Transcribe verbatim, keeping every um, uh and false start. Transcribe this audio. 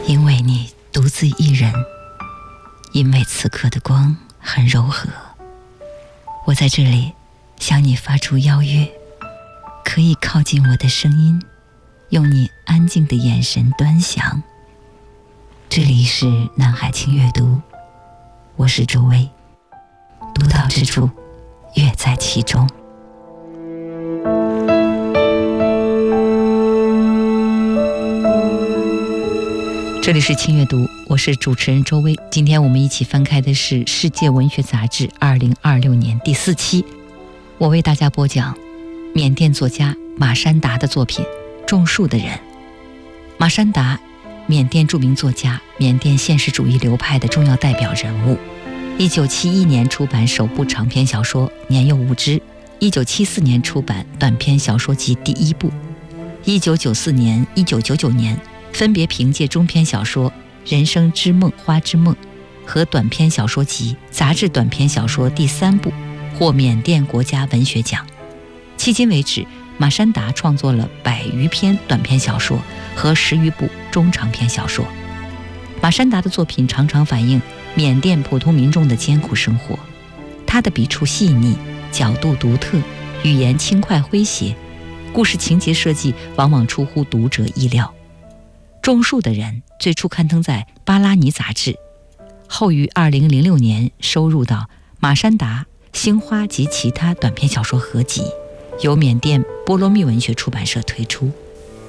因为你独自一人，因为此刻的光很柔和，我在这里向你发出邀约，可以靠近我的声音，用你安静的眼神端详。这里是南海轻阅读，我是周薇，独到之处，乐在其中。这里是轻阅读，我是主持人周薇。今天我们一起翻开的是《世界文学杂志》二零二六年第四期，我为大家播讲缅甸作家马山达的作品《种树的人》。马山达，缅甸著名作家，缅甸现实主义流派的重要代表人物。一九七一年出版首部长篇小说《年幼无知》，一九七四年出版短篇小说集第一部，一九九四年、一九九九年分别凭借中篇小说《人生之梦》《花之梦》和短篇小说集《杂志短篇小说》第三部获缅甸国家文学奖。迄今为止，马山达创作了百余篇短篇小说和十余部中长篇小说。马山达的作品常常反映缅甸普通民众的艰苦生活，他的笔触细腻，角度独特，语言轻快诙谐，故事情节设计往往出乎读者意料。种树的人最初刊登在巴拉尼杂志，后于二零零六年收入到马山达星花及其他短篇小说合集，由缅甸波罗蜜文学出版社推出。